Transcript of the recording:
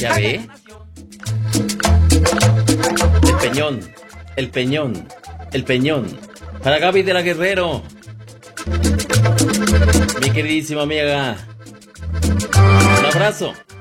¿Ya ve? El peñón, el peñón, el peñón. Para Gaby de la Guerrero. Mi queridísima amiga. Un abrazo.